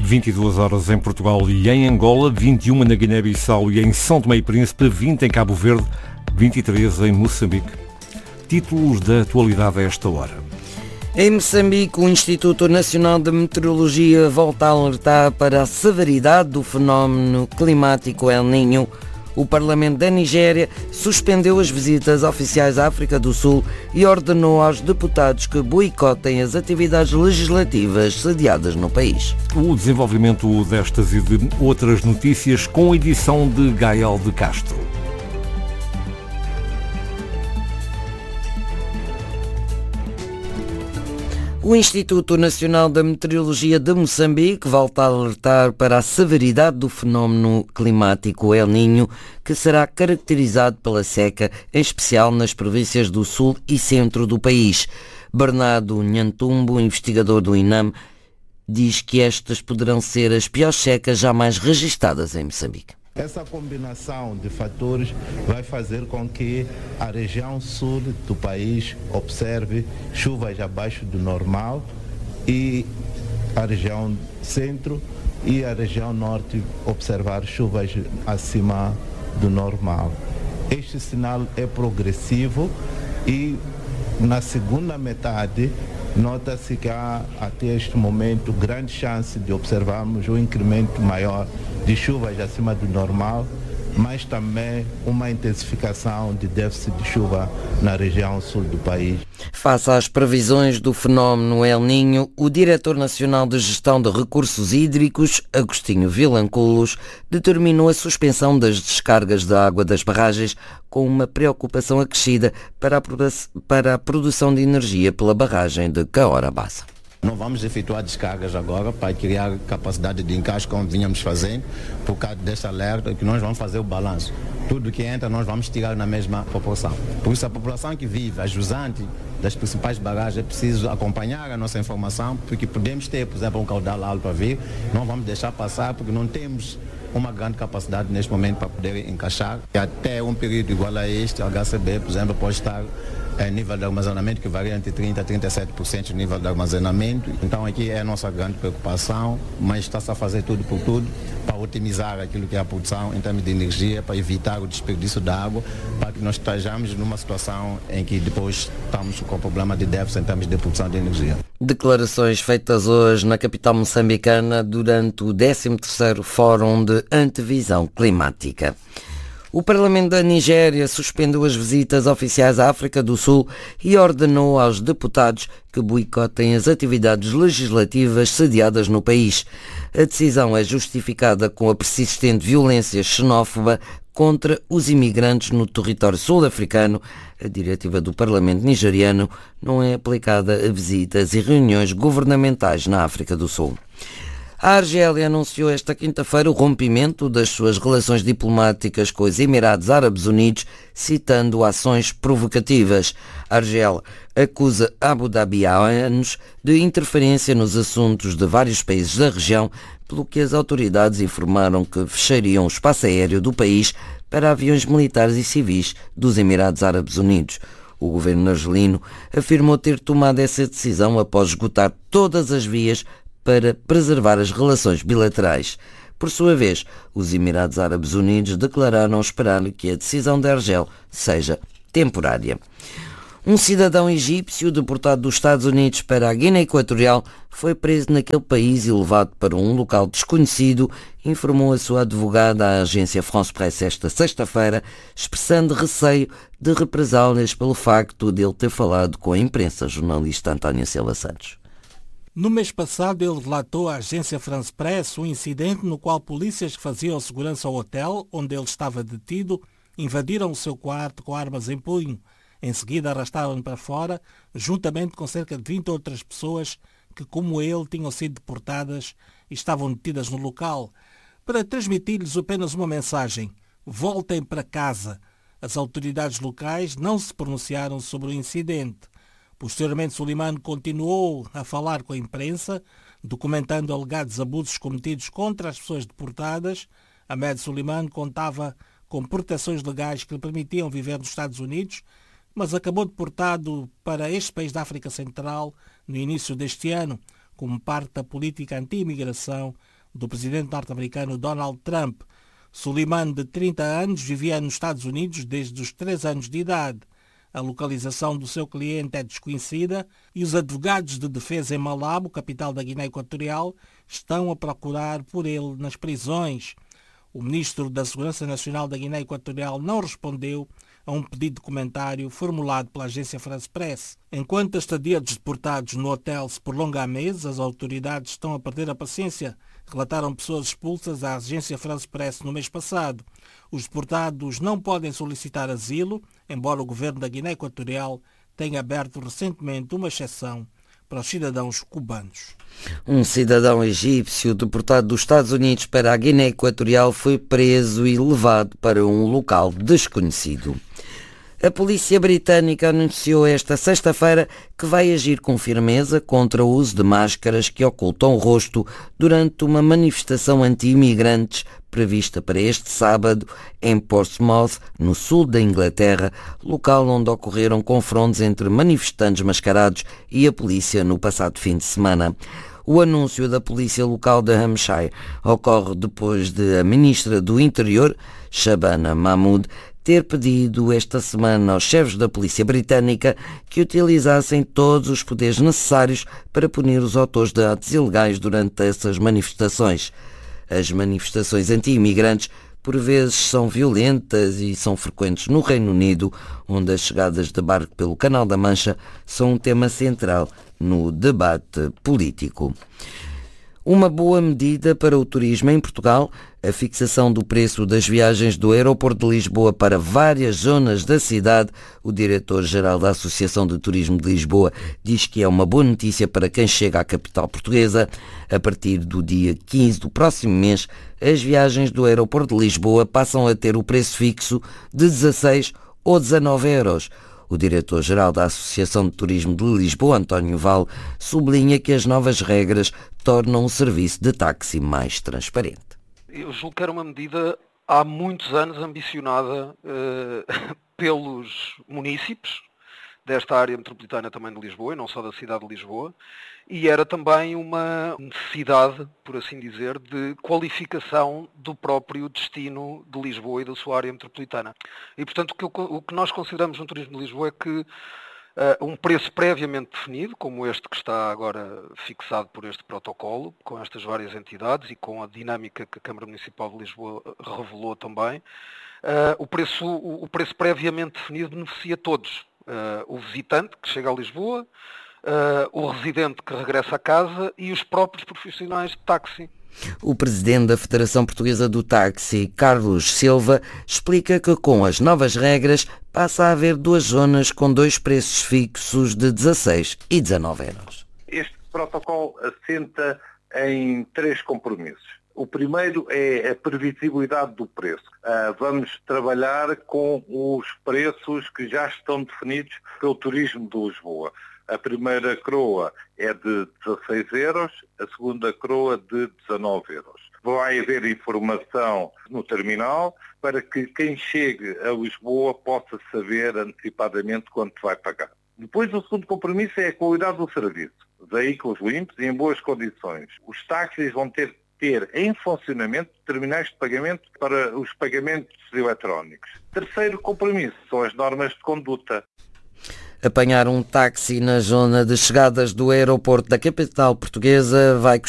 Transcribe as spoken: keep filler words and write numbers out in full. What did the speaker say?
vinte e duas horas em Portugal e em Angola, vinte e uma na Guiné-Bissau e em São Tomé e Príncipe, vinte em Cabo Verde, vinte e três em Moçambique. Títulos da atualidade a esta hora. Em Moçambique, o Instituto Nacional de Meteorologia volta a alertar para a severidade do fenómeno climático El Niño. O Parlamento da Nigéria suspendeu as visitas oficiais à África do Sul e ordenou aos deputados que boicotem as atividades legislativas sediadas no país. O desenvolvimento destas e de outras notícias com a edição de Gael de Castro. O Instituto Nacional da Meteorologia de Moçambique volta a alertar para a severidade do fenómeno climático El Niño, que será caracterizado pela seca, em especial nas províncias do sul e centro do país. Bernardo Nhantumbo, investigador do INAM, diz que estas poderão ser as piores secas jamais registadas em Moçambique. Essa combinação de fatores vai fazer com que a região sul do país observe chuvas abaixo do normal e a região centro e a região norte observar chuvas acima do normal. Este sinal é progressivo e na segunda metade nota-se que há até este momento grande chance de observarmos um incremento maior de chuvas acima do normal, mas também uma intensificação de déficit de chuva na região sul do país. Face às previsões do fenómeno El Niño, o Diretor Nacional de Gestão de Recursos Hídricos, Agostinho Vilanculos, determinou a suspensão das descargas de água das barragens com uma preocupação acrescida para a, para a produção de energia pela barragem de Cahora Bassa. Não vamos efetuar descargas agora para criar capacidade de encaixe como vínhamos fazendo, por causa deste alerta que nós vamos fazer o balanço. Tudo que entra nós vamos tirar na mesma proporção. Por isso a população que vive, a jusante das principais barragens, é preciso acompanhar a nossa informação, porque podemos ter, por exemplo, um caudal alto para vir, não vamos deixar passar porque não temos uma grande capacidade neste momento para poder encaixar. E até um período igual a este, a H C B, por exemplo, pode estar é, nível de armazenamento que varia entre trinta por cento a trinta e sete por cento de nível de armazenamento. Então aqui é a nossa grande preocupação, mas está-se a fazer tudo por tudo para otimizar aquilo que é a produção em termos de energia, para evitar o desperdício de água, para que nós estejamos numa situação em que depois estamos com problema de déficit em termos de produção de energia. Declarações feitas hoje na capital moçambicana durante o décimo terceiro Fórum de Antevisão Climática. O Parlamento da Nigéria suspendeu as visitas oficiais à África do Sul e ordenou aos deputados que boicotem as atividades legislativas sediadas no país. A decisão é justificada com a persistente violência xenófoba contra os imigrantes no território sul-africano. A diretiva do Parlamento nigeriano não é aplicada a visitas e reuniões governamentais na África do Sul. A Argélia anunciou esta quinta-feira o rompimento das suas relações diplomáticas com os Emirados Árabes Unidos, citando ações provocativas. A Argélia acusa Abu Dhabi há anos de interferência nos assuntos de vários países da região, pelo que as autoridades informaram que fechariam o espaço aéreo do país para aviões militares e civis dos Emirados Árabes Unidos. O governo argelino afirmou ter tomado essa decisão após esgotar todas as vias para preservar as relações bilaterais. Por sua vez, os Emirados Árabes Unidos declararam esperar que a decisão da Argélia seja temporária. Um cidadão egípcio deportado dos Estados Unidos para a Guiné Equatorial foi preso naquele país e levado para um local desconhecido, informou a sua advogada à agência France Presse esta sexta-feira, expressando receio de represálias pelo facto de ele ter falado com a imprensa, jornalista António Silva Santos. No mês passado, ele relatou à agência France Presse um incidente no qual polícias que faziam segurança ao hotel onde ele estava detido invadiram o seu quarto com armas em punho. Em seguida, arrastaram-no para fora, juntamente com cerca de vinte outras pessoas que, como ele, tinham sido deportadas e estavam detidas no local, para transmitir-lhes apenas uma mensagem: voltem para casa. As autoridades locais não se pronunciaram sobre o incidente. Posteriormente, Suleiman continuou a falar com a imprensa, documentando alegados abusos cometidos contra as pessoas deportadas. Ahmed Suleiman contava com proteções legais que lhe permitiam viver nos Estados Unidos, mas acabou deportado para este país da África Central no início deste ano, como parte da política anti-imigração do presidente norte-americano Donald Trump. Suleiman, de trinta anos, vivia nos Estados Unidos desde os três anos de idade. A localização do seu cliente é desconhecida e os advogados de defesa em Malabo, capital da Guiné Equatorial, estão a procurar por ele nas prisões. O ministro da Segurança Nacional da Guiné Equatorial não respondeu a um pedido de comentário formulado pela agência France Presse. Enquanto a estadia dos deportados no hotel se prolonga há meses, as autoridades estão a perder a paciência, relataram pessoas expulsas à agência France Presse no mês passado. Os deportados não podem solicitar asilo, embora o governo da Guiné Equatorial tenha aberto recentemente uma exceção para os cidadãos cubanos. Um cidadão egípcio deportado dos Estados Unidos para a Guiné Equatorial foi preso e levado para um local desconhecido. A polícia britânica anunciou esta sexta-feira que vai agir com firmeza contra o uso de máscaras que ocultam o rosto durante uma manifestação anti-imigrantes prevista para este sábado em Portsmouth, no sul da Inglaterra, local onde ocorreram confrontos entre manifestantes mascarados e a polícia no passado fim de semana. O anúncio da polícia local de Hampshire ocorre depois de a ministra do Interior, Shabana Mahmood, ter pedido esta semana aos chefes da polícia britânica que utilizassem todos os poderes necessários para punir os autores de atos ilegais durante essas manifestações. As manifestações anti-imigrantes por vezes são violentas e são frequentes no Reino Unido, onde as chegadas de barco pelo Canal da Mancha são um tema central no debate político. Uma boa medida para o turismo em Portugal, a fixação do preço das viagens do aeroporto de Lisboa para várias zonas da cidade. O diretor-geral da Associação de Turismo de Lisboa diz que é uma boa notícia para quem chega à capital portuguesa. A partir do dia quinze do próximo mês, as viagens do aeroporto de Lisboa passam a ter o preço fixo de dezasseis ou dezanove euros. O diretor-geral da Associação de Turismo de Lisboa, António Val, sublinha que as novas regras tornam o serviço de táxi mais transparente. Eu julgo que era uma medida há muitos anos ambicionada uh, pelos munícipes desta área metropolitana também de Lisboa, e não só da cidade de Lisboa, e era também uma necessidade, por assim dizer, de qualificação do próprio destino de Lisboa e da sua área metropolitana. E, portanto, o que, eu, o que nós consideramos no turismo de Lisboa é que uh, um preço previamente definido, como este que está agora fixado por este protocolo, com estas várias entidades e com a dinâmica que a Câmara Municipal de Lisboa revelou também, uh, o, preço, o, o preço previamente definido beneficia todos. Uh, o visitante que chega a Lisboa, Uh, o residente que regressa a casa e os próprios profissionais de táxi. O presidente da Federação Portuguesa do Táxi, Carlos Silva, explica que com as novas regras passa a haver duas zonas com dois preços fixos de dezasseis e dezanove euros. Este protocolo assenta em três compromissos. O primeiro é a previsibilidade do preço. Uh, vamos trabalhar com os preços que já estão definidos pelo turismo de Lisboa. A primeira coroa é de dezasseis euros, a segunda coroa de dezanove euros. Vai haver informação no terminal para que quem chegue a Lisboa possa saber antecipadamente quanto vai pagar. Depois, o segundo compromisso é a qualidade do serviço. Veículos limpos e em boas condições. Os táxis vão ter ter em funcionamento terminais de pagamento para os pagamentos eletrónicos. Terceiro compromisso são as normas de conduta. Apanhar um táxi na zona de chegadas do aeroporto da capital portuguesa vai